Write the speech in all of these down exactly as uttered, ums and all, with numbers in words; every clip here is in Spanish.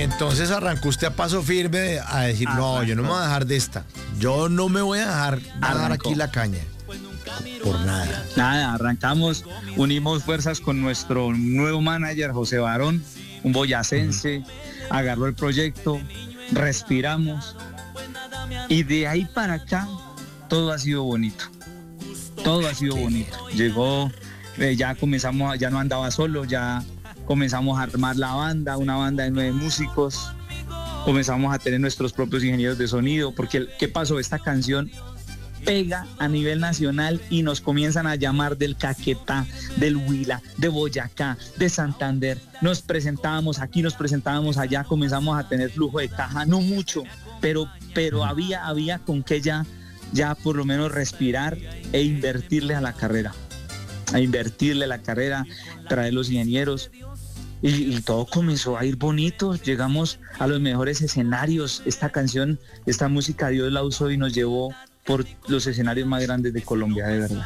entonces arrancó usted a paso firme a decir, Arrancó. no, yo no me voy a dejar de esta. Yo no me voy a dejar bajar Arrancó. aquí la caña. Por nada. Nada, arrancamos, unimos fuerzas con nuestro nuevo manager, José Barón, un boyacense, agarró el proyecto, respiramos y de ahí para acá todo ha sido bonito, todo ha sido bonito. Llegó, eh, ya comenzamos, ya no andaba solo, ya comenzamos a armar la banda, una banda de nueve músicos, comenzamos a tener nuestros propios ingenieros de sonido, porque ¿qué pasó? Esta canción pega a nivel nacional y nos comienzan a llamar del Caquetá, del Huila, de Boyacá, de Santander. Nos presentábamos aquí, nos presentábamos allá, comenzamos a tener flujo de caja, no mucho, pero, pero había, había con que ya, ya por lo menos respirar e invertirle a la carrera, a invertirle a la carrera, traer los ingenieros. Y, y todo comenzó a ir bonito, llegamos a los mejores escenarios. Esta canción, esta música Dios la usó y nos llevó por los escenarios más grandes de Colombia, de verdad.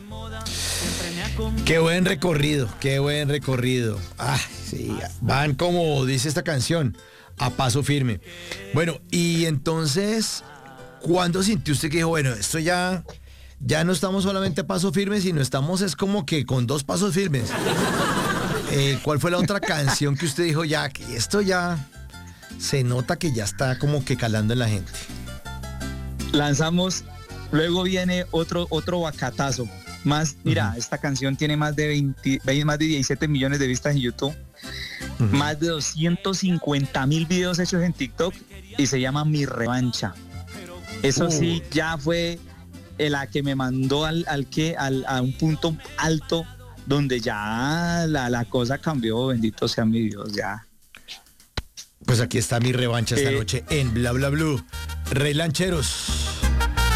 Qué buen recorrido, qué buen recorrido. Ah, sí, van como dice esta canción, a paso firme. Bueno, y entonces, ¿cuándo sintió usted que dijo, bueno, esto ya, ya no estamos solamente a paso firme, sino estamos es como que con dos pasos firmes? Eh, ¿Cuál fue la otra canción que usted dijo, ya, que esto ya se nota que ya está como que calando en la gente? Lanzamos, luego viene otro, otro bacatazo. Más, mira, uh-huh. Esta canción tiene más de veinte, más de diecisiete millones de vistas en YouTube, uh-huh. Más de doscientos cincuenta mil videos hechos en TikTok y se llama Mi Revancha. Eso uh. sí, ya fue la que me mandó al, al que, al, a un punto alto donde ya la, la cosa cambió, bendito sea mi Dios, ya. Pues aquí está Mi Revancha esta eh, noche en Bla Bla Blue. Rey Lancheros.